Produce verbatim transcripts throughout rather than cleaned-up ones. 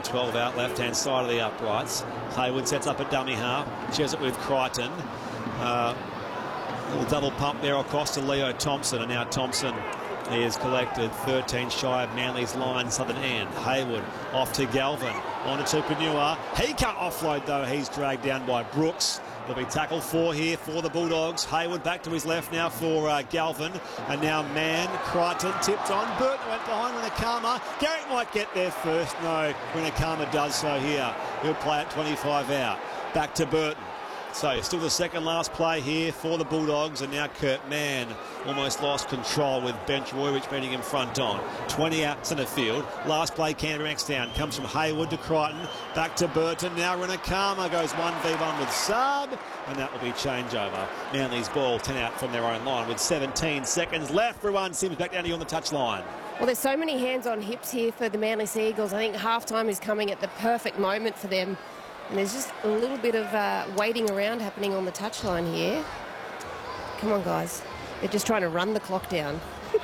twelve out left-hand side of the uprights. Hayward sets up a dummy half. Shares it with Crichton. Uh, little double pump there across to Leo Thompson, and now Thompson he is collected thirteen shy of Manly's line, southern end. Hayward off to Galvin, on to Tupanua. He can't offload though, he's dragged down by Brooks. There'll be tackle four here for the Bulldogs. Hayward back to his left now for uh, Galvin. And now Mann, Crichton tipped on. Burton went behind Winakama. Garrick might get there first. No, Winakama does so here. He'll play at twenty-five out. Back to Burton. So still the second last play here for the Bulldogs, and now Kurt Mann almost lost control with Bench Royridge beating him front on. twenty out centre field. Last play Canberra X down. Comes from Hayward to Crichton. Back to Burton. Now Winakama goes one v one with Saab, and that will be changeover. Manly's ball ten out from their own line with seventeen seconds left. Ruan Sims back down to you on the touchline. Well, there's so many hands on hips here for the Manly Sea Eagles. I think halftime is coming at the perfect moment for them. And there's just a little bit of uh, waiting around happening on the touchline here. Come on, guys. They're just trying to run the clock down.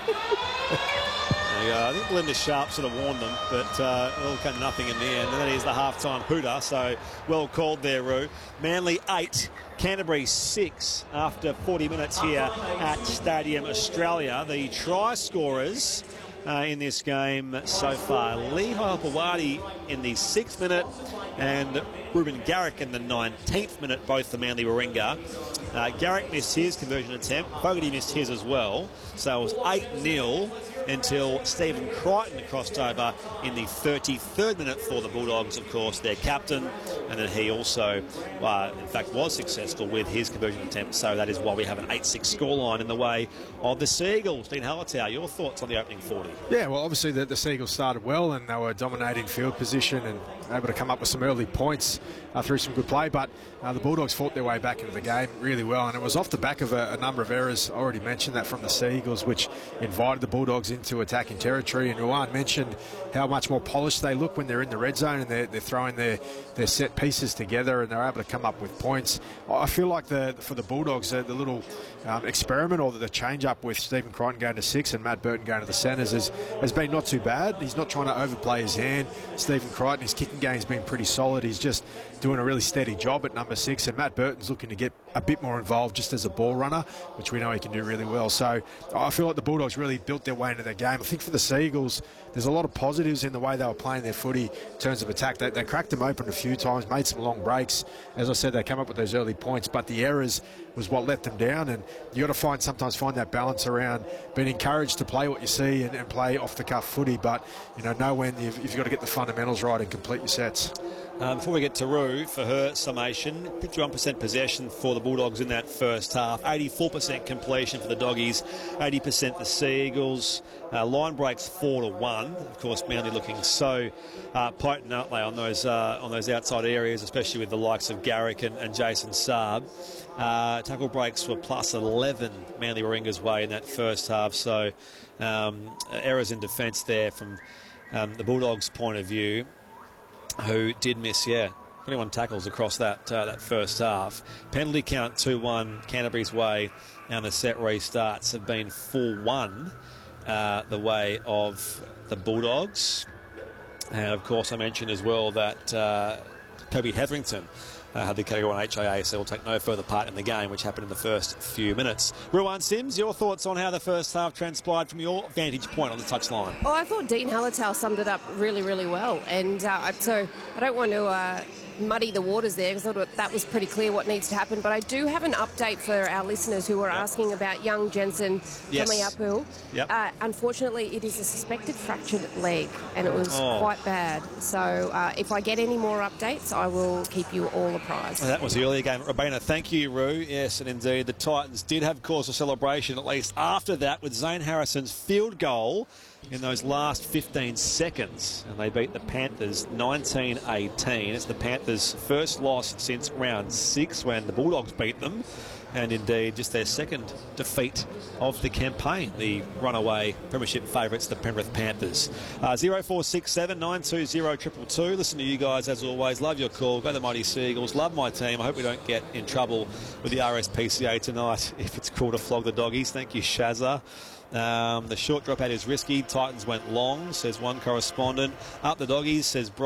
Yeah, I think Belinda Sharp sort of warned them, but uh, it all came nothing in the end. And that is the half-time hooter, so well called there, Roo. Manly eight, Canterbury six after forty minutes here at Stadium Australia. The try scorers Uh, in this game so far. Lee Hoilepawadi in the sixth minute and Ruben Garrick in the nineteenth minute, both the Manly Warringah. Uh, Garrick missed his conversion attempt. Fogarty missed his as well. So it was eight nil until Stephen Crichton crossed over in the thirty-third minute for the Bulldogs, of course, their captain. And then he also, uh, in fact, was successful with his conversion attempt. So that is why we have an eight six scoreline in the way of the Sea Eagles. Dean Hallertau, your thoughts on the opening forty? Yeah, well, obviously the, the Sea Eagles started well and they were dominating field position and able to come up with some early points uh, through some good play. But uh, the Bulldogs fought their way back into the game really well. And it was off the back of a, a number of errors. I already mentioned that from the Sea Eagles, which invited the Bulldogs into attacking territory. And Ruan mentioned how much more polished they look when they're in the red zone and they're, they're throwing their, their set pieces together and they're able to come up with points. I feel like the for the Bulldogs, uh, the little um, experiment or the change up with Stephen Crichton going to six and Matt Burton going to the centres has, has been not too bad. He's not trying to overplay his hand. Stephen Crichton, his kicking game's been pretty solid. He's just doing a really steady job at number six, and Matt Burton's looking to get a bit more involved just as a ball runner, which we know he can do really well. So I feel like the Bulldogs really built their way into their game. I think for the Sea Eagles, there's a lot of positives in the way they were playing their footy in terms of attack. They, they cracked them open a few times, made some long breaks. As I said, they came up with those early points, but the errors was what let them down. And you got to find sometimes find that balance around being encouraged to play what you see and, and play off the cuff footy, but you know, know when you've, you've got to get the fundamentals right and complete your sets. Um, before we get to Roo for her summation, fifty-one percent possession for the Bulldogs in that first half, eighty-four percent completion for the Doggies, eighty percent the Sea Eagles. Uh, line breaks four to one. Of course, Manly looking so uh, potent, aren't they, on those uh, on those outside areas, especially with the likes of Garrick and, and Jason Saab. Uh, tackle breaks were plus eleven Manly Warringah's way in that first half. So um, errors in defence there from um, the Bulldogs' point of view, who did miss, yeah, twenty-one tackles across that uh, that first half. Penalty count two one Canterbury's way, and the set restarts have been four one uh, the way of the Bulldogs. And of course I mentioned as well that uh, Toby Hetherington uh, had the category one H I A, so will take no further part in the game, which happened in the first few minutes. Ruan Sims, your thoughts on how the first half transpired from your vantage point on the touchline? Oh, I thought Dean Hallertau summed it up really, really well. And uh, so I don't want to uh, muddy the waters there, because I thought that was pretty clear what needs to happen. But I do have an update for our listeners who are yep. asking about young Jensen yes. coming uphill. Yep. Uh, unfortunately, it is a suspected fractured leg, and it was oh. quite bad. So uh, if I get any more updates, I will keep you all apprised. That was the earlier game at Robina. Thank you, Roo. Yes, and indeed, the Titans did have cause for celebration, at least after that, with Zane Harrison's field goal in those last fifteen seconds, and they beat the Panthers nineteen eighteen. It's the Panthers' first loss since round six, when the Bulldogs beat them, and indeed just their second defeat of the campaign, the runaway premiership favourites, the Penrith Panthers. Uh, zero four six seven nine two zero two two two. Listen to you guys as always. Love your call. Go the Mighty Sea Eagles. Love my team. I hope we don't get in trouble with the R S P C A tonight if it's cool to flog the Doggies. Thank you, Shazza. Um, the short drop out is risky. Titans went long, says one correspondent. Up the Doggies, says Brian.